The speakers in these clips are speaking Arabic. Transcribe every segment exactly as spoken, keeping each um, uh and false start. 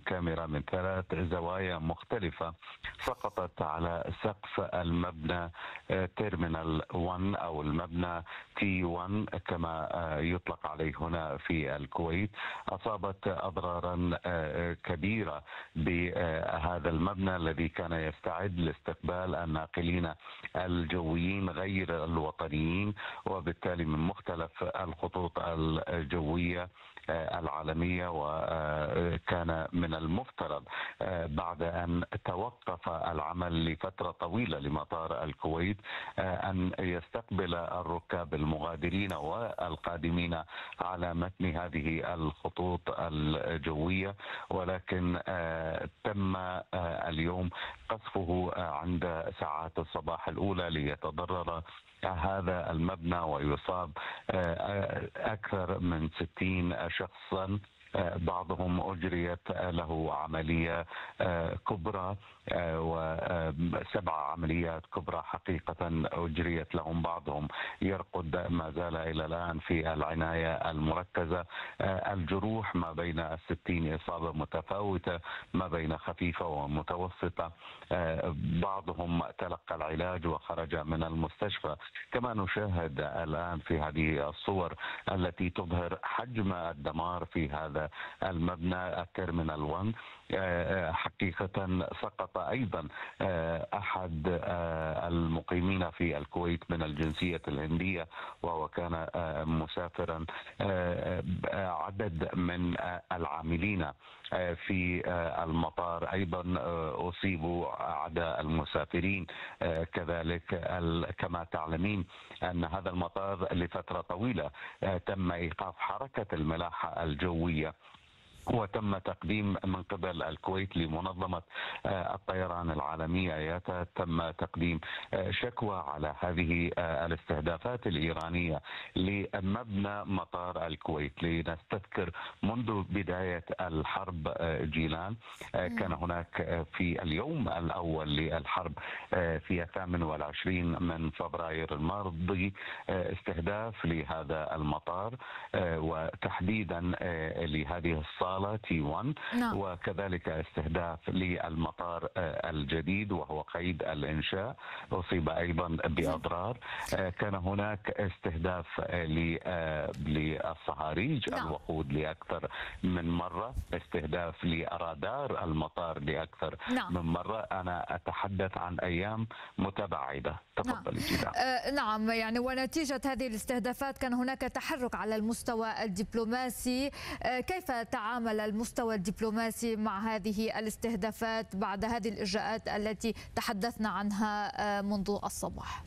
كاميرا من ثلاث زوايا مختلفة سقطت على سقف المبنى تيرمينال واحد أو المبنى تي واحد كما يطلق عليه هنا في الكويت. أصابت أضرارا كبيرة بهذا المبنى الذي كان يستعد لاستقبال الناقلين الجويين غير الوطنيين، وبالتالي من مختلف الخطوط الجوية العالمية. وكان من المفترض بعد أن توقف العمل لفترة طويلة لمطار الكويت أن يستقبل الركاب المغادرين والقادمين على متن هذه الخطوط الجوية، ولكن تم اليوم قصفه عند ساعات الصباح الأولى ليتضرر هذا المبنى ويصاب أكثر من ستين شخصا. بعضهم أجريت له عملية كبرى وسبع عمليات كبرى حقيقة أجريت لهم، بعضهم يرقد ما زال إلى الآن في العناية المركزة. الجروح ما بين الستين إصابة متفاوتة ما بين خفيفة ومتوسطة، بعضهم تلقى العلاج وخرج من المستشفى. كما نشاهد الآن في هذه الصور التي تظهر حجم الدمار في هذا المبنى التيرمينال واحد. حقيقة سقط أيضا أحد المقيمين في الكويت من الجنسية الهندية وهو كان مسافرا. عدد من العاملين في المطار أيضا أصيبوا، عدا المسافرين كذلك. كما تعلمين أن هذا المطار لفترة طويلة تم إيقاف حركة الملاحة الجوية، وتم تقديم من قبل الكويت لمنظمة الطيران العالمية ياتا تم تقديم شكوى على هذه الاستهدافات الإيرانية لمبنى مطار الكويت. لنستذكر منذ بداية الحرب جيلان كان هناك في اليوم الأول للحرب في الثامن والعشرين من فبراير الماضي استهداف لهذا المطار وتحديدا لهذه الصالة تي واحد، نعم. وكذلك استهداف للمطار الجديد وهو قيد الإنشاء، أصيب أيضا بأضرار. كان هناك استهداف للصهاريج، نعم. الوقود لأكثر من مرة، استهداف لرادار المطار لأكثر، نعم. من مرة. أنا أتحدث عن أيام متباعدة. تفضلي. نعم. آه نعم، يعني ونتيجة هذه الاستهدافات كان هناك تحرك على المستوى الدبلوماسي. آه كيف تعامل المستوى الدبلوماسي مع هذه الاستهدافات بعد هذه الإجراءات التي تحدثنا عنها منذ الصباح؟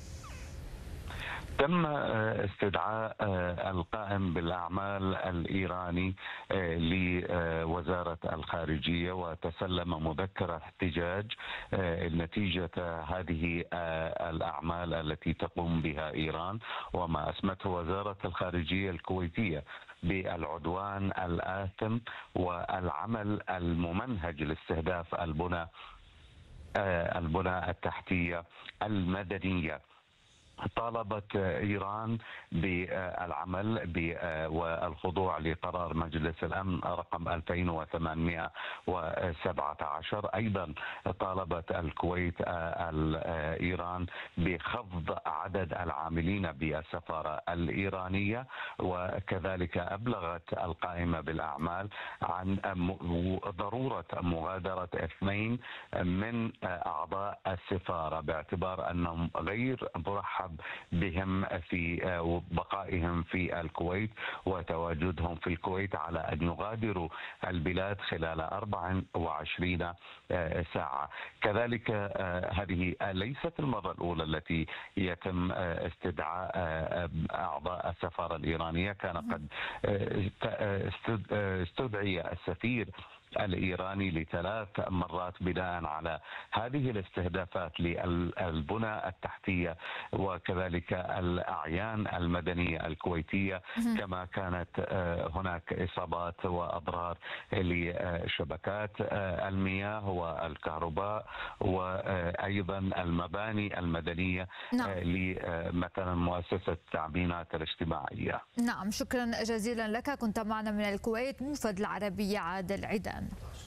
تم استدعاء القائم بالأعمال الإيراني لوزارة الخارجية وتسلم مذكرة احتجاج نتيجة هذه الأعمال التي تقوم بها إيران وما أسمته وزارة الخارجية الكويتية بالعدوان الآثم والعمل الممنهج لاستهداف البنى البنى التحتية المدنية. طالبت إيران بالعمل والخضوع لقرار مجلس الأمن رقم ألفين وثمانمئة وسبعة عشر. أيضا طالبت الكويت إيران بخفض عدد العاملين بالسفارة الإيرانية، وكذلك أبلغت القائمة بالأعمال عن ضرورة مغادرة اثنين من أعضاء السفارة باعتبار أنهم غير مرحب بهم في بقائهم في الكويت وتواجدهم في الكويت، على أن يغادروا البلاد خلال أربع وعشرين ساعة. كذلك هذه ليست المرة الأولى التي يتم استدعاء أعضاء السفارة الإيرانية. كان قد استدعي السفير الإيراني لثلاث مرات بناء على هذه الاستهدافات للبنى التحتية وكذلك الأعيان المدنية الكويتية، كما كانت هناك إصابات وأضرار لشبكات المياه والكهرباء وأيضا المباني المدنية، نعم. لمثلا مؤسسة التأمينات الاجتماعية. نعم، شكرا جزيلا لك. كنت معنا من الكويت موفد العربية عادل عيدان.